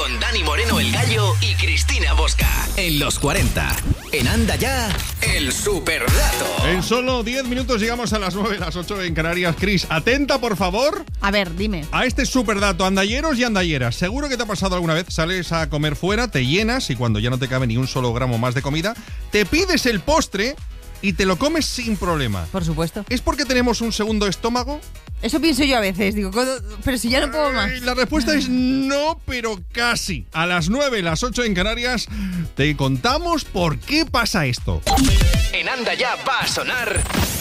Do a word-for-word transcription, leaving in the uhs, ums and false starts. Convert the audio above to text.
con Dani Moreno el Gallo y Cristina Bosca. En los cuarenta. En Anda Ya, el superdato. En solo diez minutos llegamos a las nueve, las ocho en Canarias. Cris, atenta, por favor. A ver, dime. A este superdato, andalleros y andalleras. Seguro que te ha pasado alguna vez, sales a comer fuera, te llenas y cuando ya no te cabe ni un solo gramo más de comida, te pides el postre y te lo comes sin problema. Por supuesto. ¿Es porque tenemos un segundo estómago? Eso pienso yo a veces, digo, pero si ya no puedo más. Ay, la respuesta es no, pero casi. A las nueve, las ocho en Canarias, te contamos por qué pasa esto. En Anda Ya va a sonar